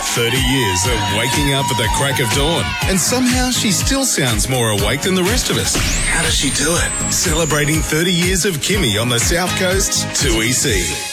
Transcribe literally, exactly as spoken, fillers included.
thirty years of waking up at the crack of dawn, and somehow she still sounds more awake than the rest of us. How does she do it? Celebrating thirty years of Kimmy on the South Coast's two E C.